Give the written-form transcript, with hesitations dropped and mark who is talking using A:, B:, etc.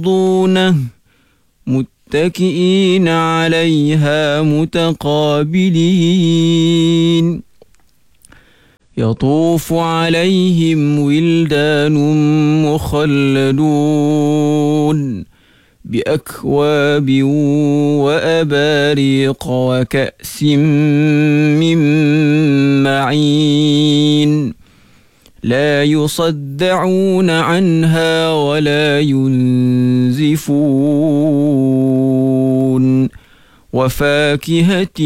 A: يرضونه متكئين عليها متقابلين يطوف عليهم ولدان مخلدون بأكواب وأباريق وكأس من معين لا يصدعون عنها ولا ينزفون وفاكهة